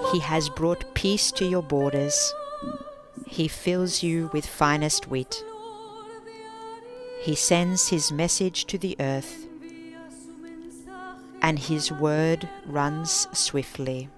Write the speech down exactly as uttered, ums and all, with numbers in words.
He has brought peace to your borders. He fills you with finest wit. He sends his message to the earth, and his word runs swiftly.